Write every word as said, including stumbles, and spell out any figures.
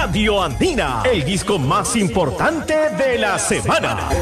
Radio Andina, el disco más importante de la semana.